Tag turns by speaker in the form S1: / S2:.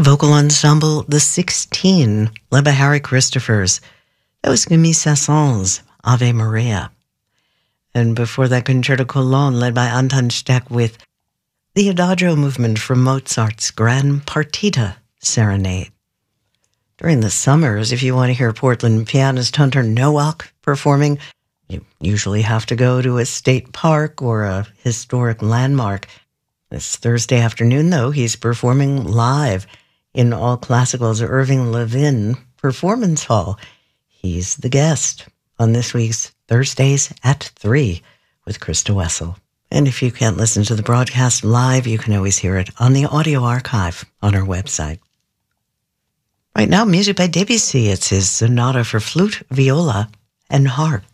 S1: vocal ensemble The 16, led by Harry Christophers. That was Camille Saint-Saëns' Ave Maria. And before that, Concerto Cologne, led by Anton Steck, with the Adagio movement from Mozart's Grand Partita Serenade. During the summers, if you want to hear Portland pianist Hunter Nowak performing, you usually have to go to a state park or a historic landmark. This Thursday afternoon, though, he's performing live in All Classical's Irving Levin Performance Hall. He's the guest on this week's Thursdays at 3 with Krista Wessel. And if you can't listen to the broadcast live, you can always hear it on the audio archive on our website. Right now, music by Debussy. It's his sonata for flute, viola, and harp.